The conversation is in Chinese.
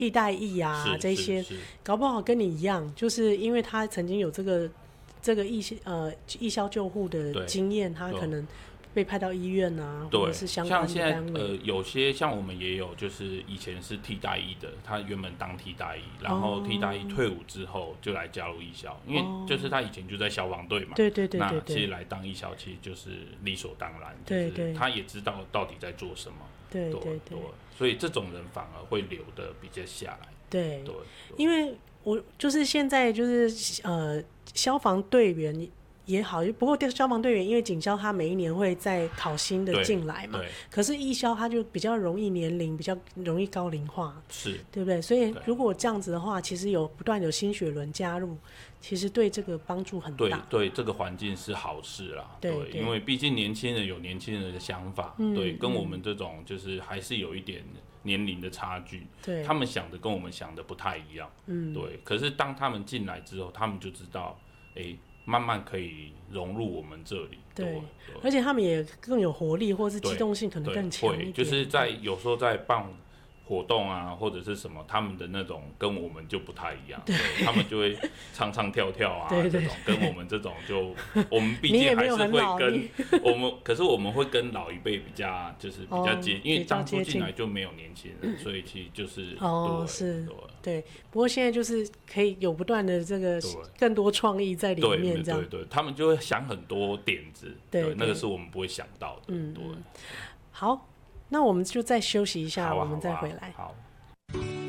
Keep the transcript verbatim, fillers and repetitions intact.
替代役啊这些，搞不好跟你一样，就是因为他曾经有这个这个义呃义消救护的经验，他可能被派到医院啊，或者是相关的单位。 像现在呃，有些像我们也有，就是以前是替代役的，他原本当替代役，然后替代役退伍之后就来加入义消，因为就是他以前就在消防队嘛， 对对对对对， 那其实来当义消其实就是理所当然，对对，他也知道到底在做什么， 对对 对, 对， 所以这种人反而会留得比较下来， 对对，因为我就是现在就是呃消防队员。也好，不过消防队员因为警消他每一年会再考新的进来嘛，可是义消他就比较容易年龄比较容易高龄化， 是对不对？所以如果这样子的话，其实有不断有新血轮加入，其实对这个帮助很大。 对对，这个环境是好事啦。对，对因为毕竟年轻人有年轻人的想法，嗯、对，跟我们这种就是还是有一点年龄的差距，对，他们想的跟我们想的不太一样，嗯，对。可是当他们进来之后，他们就知道，哎。慢慢可以融入我们这里， 对，对而且他们也更有活力，或是机动性可能更强一点。 就是在有时候在办活动啊，或者是什么，他们的那种跟我们就不太一样，对，他们就会唱唱跳跳啊， 对对对这种跟我们这种就，我们毕竟还是会跟我们，可是我们会跟老一辈比较，就是比较接，哦、因为当初进来就没有年轻人，所以其实就是哦是，对。不过现在就是可以有不断的这个更多创意在里面，这样对对对，他们就会想很多点子，对，对那个是我们不会想到的，嗯，对。 好。那我们就再休息一下， 啊、 我们再回来。 好。好